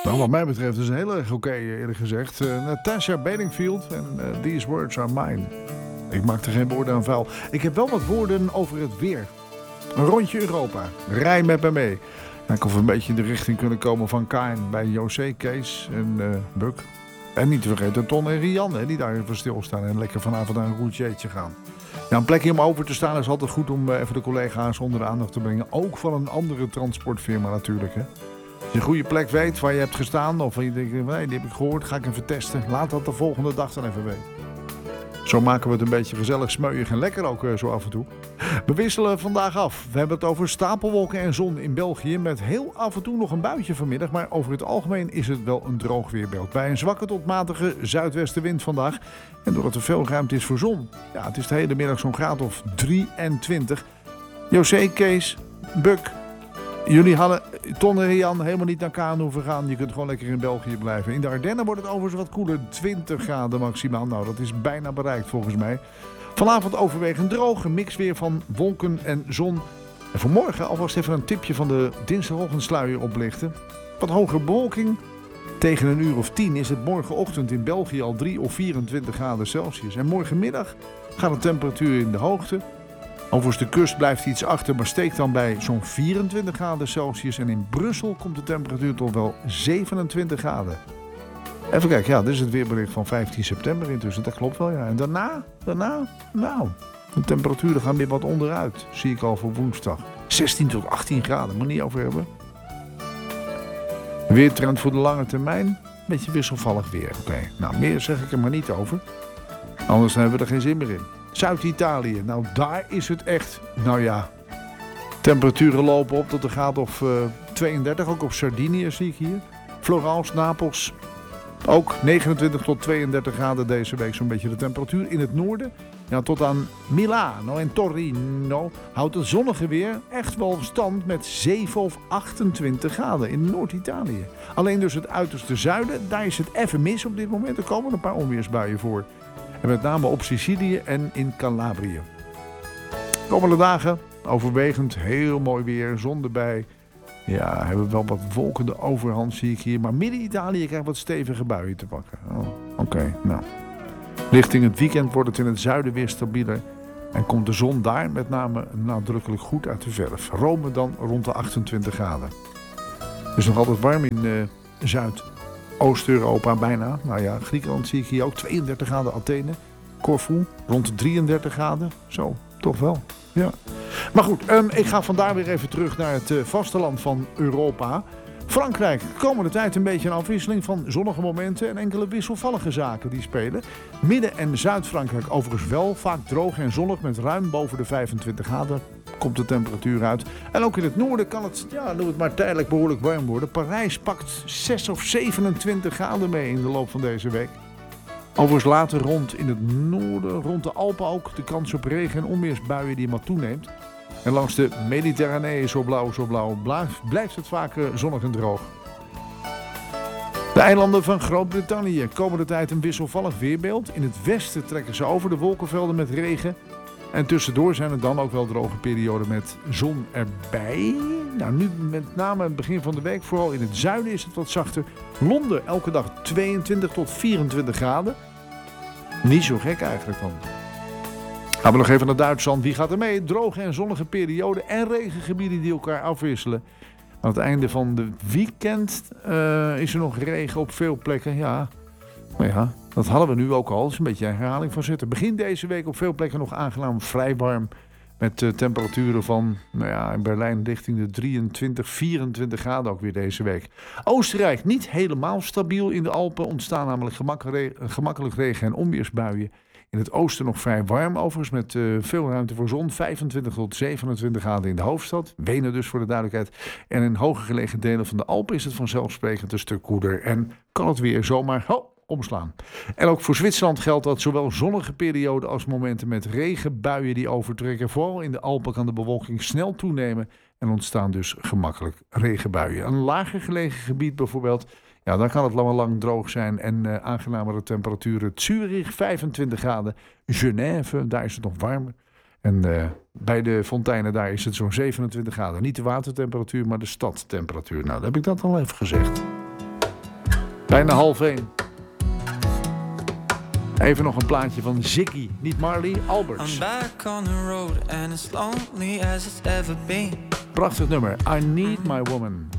Nou, wat mij betreft is een heel erg oké, eerlijk gezegd. Natasha Bedingfield en These Words Are Mine. Ik maak er geen woorden aan vuil. Ik heb wel wat woorden over het weer. Een rondje Europa. Rij met me mee. Kijken of we een beetje in de richting kunnen komen van Kain bij José, Kees en Buk. En niet te vergeten Ton en Rian, hè, die daar even stilstaan en lekker vanavond aan een routjeetje gaan. Ja, een plekje om over te staan is altijd goed om even de collega's onder de aandacht te brengen. Ook van een andere transportfirma natuurlijk, hè. Als je een goede plek weet waar je hebt gestaan of je denkt, nee, die heb ik gehoord, ga ik even testen. Laat dat de volgende dag dan even weten. Zo maken we het een beetje gezellig, smeuïg en lekker ook zo af en toe. We wisselen vandaag af. We hebben het over stapelwolken en zon in België met heel af en toe nog een buitje vanmiddag. Maar over het algemeen is het wel een droog weerbeeld. Bij een zwakke tot matige zuidwestenwind vandaag. En doordat er veel ruimte is voor zon. Ja, het is de hele middag zo'n graad of 23. José, Kees, Buk. Jullie hadden Ton en Rian helemaal niet naar Kaan hoeven gaan. Je kunt gewoon lekker in België blijven. In de Ardennen wordt het overigens wat koeler. 20 graden maximaal. Nou, dat is bijna bereikt volgens mij. Vanavond overwegend droog. Een mix weer van wolken en zon. En voor morgen alvast even een tipje van de dinsdagochtendsluier oplichten. Wat hogere bewolking. Tegen een uur of 10 is het morgenochtend in België al 3 of 24 graden Celsius. En morgenmiddag gaat de temperatuur in de hoogte. Overigens de kust blijft iets achter, maar steekt dan bij zo'n 24 graden Celsius. En in Brussel komt de temperatuur tot wel 27 graden. Even kijken, ja, dit is het weerbericht van 15 september intussen. Dat klopt wel, ja. En daarna, nou, de temperaturen gaan weer wat onderuit. Zie ik al voor woensdag. 16 tot 18 graden, moet niet over hebben. Weertrend voor de lange termijn. Beetje wisselvallig weer. Oké, nou, meer zeg ik er maar niet over. Anders hebben we er geen zin meer in. Zuid-Italië, nou daar is het echt, nou ja, temperaturen lopen op tot een graad of 32, ook op Sardinië zie ik hier. Florence, Napels, ook 29 tot 32 graden deze week zo'n beetje de temperatuur. In het noorden, ja, tot aan Milano en Torino houdt het zonnige weer echt wel stand met 7 of 28 graden in Noord-Italië. Alleen dus het uiterste zuiden, daar is het even mis op dit moment. Er komen een paar onweersbuien voor. En met name op Sicilië en in Calabrië. Komende dagen overwegend heel mooi weer, zon erbij. Ja, hebben we wel wat wolken de overhand zie ik hier. Maar Midden-Italië krijgt wat stevige buien te pakken. Oh, Oké, nou. Richting het weekend wordt het in het zuiden weer stabieler. En komt de zon daar met name nadrukkelijk goed uit de verf. Rome dan rond de 28 graden. Het is nog altijd warm in Oost-Europa bijna. Nou ja, Griekenland zie ik hier ook. 32 graden Athene. Corfu rond de 33 graden. Zo, toch wel. Ja. Maar goed, ik ga vandaar weer even terug naar het vasteland van Europa. Frankrijk, komende tijd een beetje een afwisseling van zonnige momenten en enkele wisselvallige zaken die spelen. Midden- en Zuid-Frankrijk overigens wel vaak droog en zonnig met ruim boven de 25 graden. Komt de temperatuur uit. En ook in het noorden kan het, ja, noem het maar tijdelijk behoorlijk warm worden. Parijs pakt 6 of 27 graden mee in de loop van deze week. Overigens later rond in het noorden, rond de Alpen ook, de kans op regen- en onweersbuien die maar toeneemt. En langs de Mediterranee, zo blauw, blijft het vaak zonnig en droog. De eilanden van Groot-Brittannië. Komende tijd een wisselvallig weerbeeld. In het westen trekken ze over de wolkenvelden met regen. En tussendoor zijn er dan ook wel droge perioden met zon erbij. Nou, nu met name het begin van de week, vooral in het zuiden is het wat zachter. Londen elke dag 22 tot 24 graden. Niet zo gek eigenlijk dan. Gaan we nog even naar Duitsland. Wie gaat er mee? Droge en zonnige perioden en regengebieden die elkaar afwisselen. Aan het einde van de weekend is er nog regen op veel plekken. Ja, maar ja, dat hadden we nu ook al. Dat is een beetje een herhaling van zitten. Begin deze week op veel plekken nog aangenaam vrij warm. Met temperaturen van, nou ja, in Berlijn richting de 23, 24 graden ook weer deze week. Oostenrijk niet helemaal stabiel. In de Alpen ontstaan namelijk gemakkelijk regen- en onweersbuien. In het oosten nog vrij warm overigens met veel ruimte voor zon. 25 tot 27 graden in de hoofdstad. Wenen dus voor de duidelijkheid. En in hoger gelegen delen van de Alpen is het vanzelfsprekend een stuk koeler. En kan het weer zomaar omslaan. En ook voor Zwitserland geldt dat zowel zonnige perioden als momenten met regenbuien die overtrekken. Vooral in de Alpen kan de bewolking snel toenemen en ontstaan dus gemakkelijk regenbuien. Een lager gelegen gebied bijvoorbeeld, ja, dan kan het lang droog zijn en aangenamere temperaturen. Zurich 25 graden, Genève, daar is het nog warmer. En bij de fonteinen daar is het zo'n 27 graden. Niet de watertemperatuur, maar de stadtemperatuur. Nou, dan heb ik dat al even gezegd. Bijna 12:30. Even nog een plaatje van Ziggy, niet Marley, Alberts. I'm back on the road and it's lonely as it's ever been. Prachtig nummer, I Need My Woman.